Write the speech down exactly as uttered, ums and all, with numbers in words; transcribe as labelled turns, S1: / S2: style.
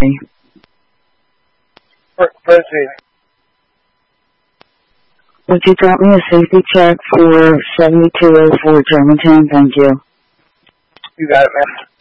S1: Proceed.
S2: Would you drop me a safety check for seventy-two oh four Germantown? Thank you.
S1: You got it, man.